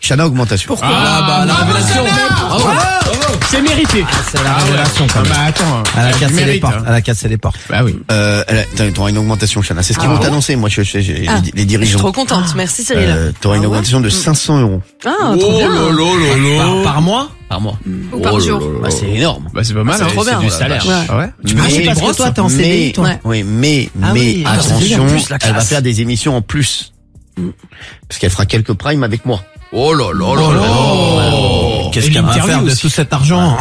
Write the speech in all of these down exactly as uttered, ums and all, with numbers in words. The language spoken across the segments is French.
Chana, augmentation. Pourquoi? Ah bah la révélation. Bravo. C'est mérité. Ah, c'est la révélation quand Ah même. bah attends. Elle a cassé mérite, les portes. hein. Elle a cassé les portes. Bah oui. Euh, elle a- t'as- t'auras une augmentation, Chana. C'est ce qu'ils Ah vont bon t'annoncer. Moi, je, je, je- les, Ah. les Je suis dirigeants. trop contente. Merci Cyril. Euh, t'auras une Ah ouais augmentation de cinq cents euros Ah, Oh trop bien. là là là Par, là. par mois? par mois. Ou par jour. Bah, c'est énorme. Bah c'est pas mal. c'est hein. trop bien. C'est du Ouais. salaire. Ouais. Ah ouais. Tu peux Mais- parce que toi, t'es en C D I, mais, toi. Ouais. oui, mais, Ah mais, oui, ah, ça fait bien attention, plus, la elle va classe. faire des émissions en plus. Parce qu'elle fera quelques primes avec moi. Oh là là là là. Qu'est-ce Et qu'elle va l'interview faire de aussi. tout cet argent?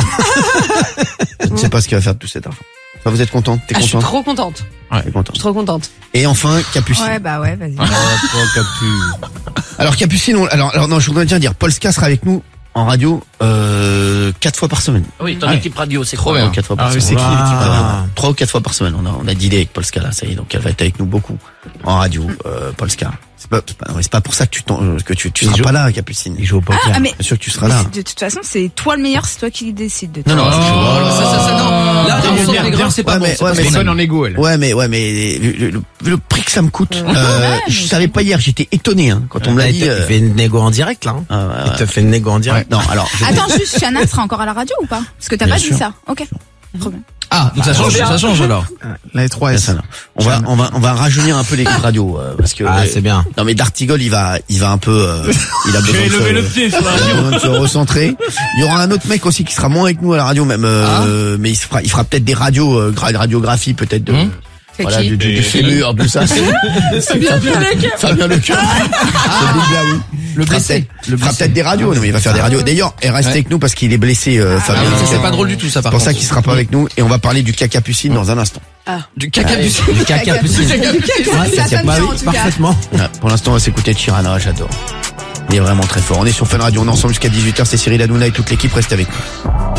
Je ne sais pas ce qu'elle va faire de tout cet argent. Enfin, vous êtes contente? T'es Ah, je suis contente? trop contente. T'es Je contente. suis trop contente. Et enfin, Capucine. Ouais, bah ouais, vas-y. Alors, Capucine, on- alors, alors, non, je voudrais bien dire, Polska sera avec nous en radio, euh, quatre fois par semaine. Oui, ton Ouais. équipe radio, c'est Trop quoi? bien. Quatre fois Ah par oui, semaine. c'est qui l'équipe Euh, radio Trois ou quatre fois par semaine. On a, on a dealé avec Polska, là, ça y est. Donc, elle va être avec nous beaucoup. En radio, euh, Polska. C'est pas, c'est pas, c'est pas pour ça que tu t'en- euh, que tu, tu Il seras joue- pas là, Capucine. Il joue au poker. Ah, mais Bien sûr que tu seras mais là. c'est- de toute façon, c'est toi le meilleur, c'est toi qui décide de tout. Non, non, Oh, voilà. ça, ça, ça, non. Là, Bien, on bien, sort bien, les bien. grains, c'est pas Ouais, bon. mais- c'est ouais, pas mais Elle est bon. bonne en égo, elle. Ouais, mais, ouais, mais, le, le- le- le prix que ça me coûte, euh, je savais pas hier, j'étais étonné, hein, quand on me l'a Il dit. te euh, fait une négo en direct, là. hein. ah, ouais, Il ouais. te fait une négo en direct. Non, alors, je- Attends, juste, Chana sera encore à la radio ou pas? Parce que t'as Bien pas sûr. dit ça. Ok. Trop bien. Ah, donc ça change, ça change alors. La trois Ouais, S. ça, non. On va, on va, on va rajeunir un peu l'équipe radio, euh, parce que. Ah, euh, c'est bien. Non, mais D'Artigol, il va, il va un peu, euh, il a Je besoin vais de lever se- le pied sur la il a radio. besoin de se recentrer. Il y aura un autre mec aussi qui sera moins avec nous à la radio, même, euh, mais il se fera, il fera peut-être des radios, euh, gra- radiographie, peut-être de, Hum. C'est voilà, qui du, du, du fémur, tout ça. Fabien Lecœur. Fabien Lecœur. Ce big-là, oui. Le fera blessé. peut-être- Le fera peut-être des radios. Non, mais il va faire des radios. D'ailleurs, elle reste Ouais. avec nous parce qu'il est blessé, euh, Ah Fabien oui, ça c'est Lecœur. pas drôle du tout ça C'est par pour contre. ça qu'il sera pas avec nous et on va parler du cacapucine dans un instant. Du caca du Du caca pucine. Ça Ouais, sonne c'est pas bien, en oui, tout cas. parfaitement. Ouais, pour l'instant, on va s'écouter Chirana, j'adore. Il est vraiment très fort. On est sur Fun Radio, on est ensemble jusqu'à dix-huit heures, c'est Cyril Hanouna et toute l'équipe, reste avec nous.